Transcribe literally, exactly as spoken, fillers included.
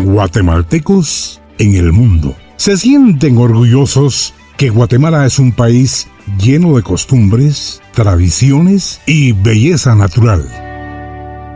guatemaltecos en el mundo. Se sienten orgullosos que Guatemala es un país lleno de costumbres, tradiciones y belleza natural.